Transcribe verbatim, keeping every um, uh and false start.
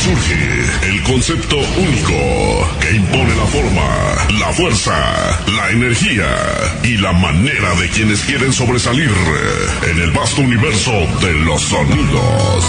Surge el concepto único que impone la forma, la fuerza, la energía y la manera de quienes quieren sobresalir en el vasto universo de los sonidos.